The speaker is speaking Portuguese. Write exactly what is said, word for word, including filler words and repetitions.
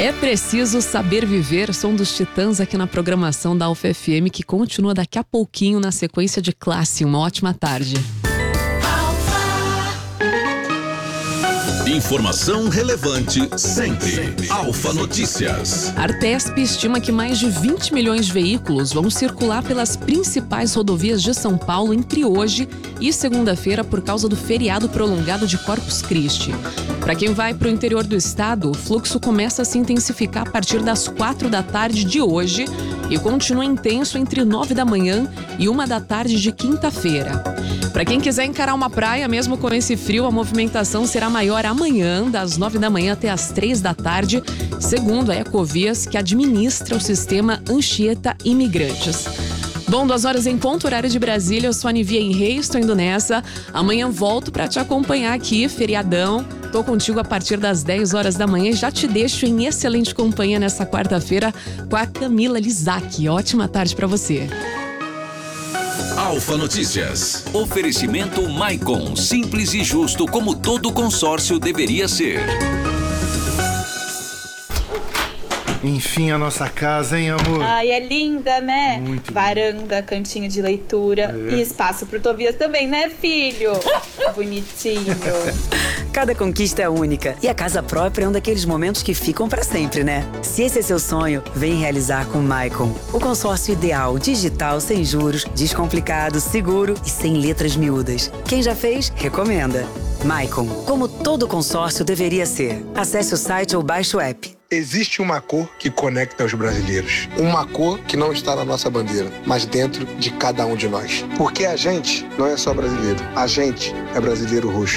É preciso saber viver, som dos Titãs aqui na programação da Alfa F M, que continua daqui a pouquinho na sequência de Classe. Uma ótima tarde. Informação relevante sempre. Alfa Notícias. A Artesp estima que mais de vinte milhões de veículos vão circular pelas principais rodovias de São Paulo entre hoje e segunda-feira por causa do feriado prolongado de Corpus Christi. Para quem vai para o interior do estado, o fluxo começa a se intensificar a partir das quatro da tarde de hoje e continua intenso entre nove da manhã e uma da tarde de quinta-feira. Para quem quiser encarar uma praia, mesmo com esse frio, a movimentação será maior amanhã, das nove da manhã até as três da tarde, segundo a Ecovias, que administra o sistema Anchieta Imigrantes. Bom, duas horas em ponto, horário de Brasília. Eu sou a Nivia em Reis, estou indo nessa. Amanhã volto para te acompanhar aqui, feriadão. Tô contigo a partir das dez horas da manhã e já te deixo em excelente companhia nessa quarta-feira com a Camila Lizac. Ótima tarde para você. Alfa Notícias. Oferecimento Maicon, simples e justo como todo consórcio deveria ser. Enfim, a nossa casa, hein, amor? Ai, é linda, né? Muito Varanda, cantinho de leitura é. e espaço pro Tobias também, né, filho? Bonitinho. Cada conquista é única e a casa própria é um daqueles momentos que ficam pra sempre, né? Se esse é seu sonho, vem realizar com o Maicon. O consórcio ideal, digital, sem juros, descomplicado, seguro e sem letras miúdas. Quem já fez, recomenda. Maicon, como todo consórcio deveria ser. Acesse o site ou baixe o app. Existe uma cor que conecta os brasileiros. Uma cor que não está na nossa bandeira, mas dentro de cada um de nós. Porque a gente não é só brasileiro. A gente é brasileiro roxo.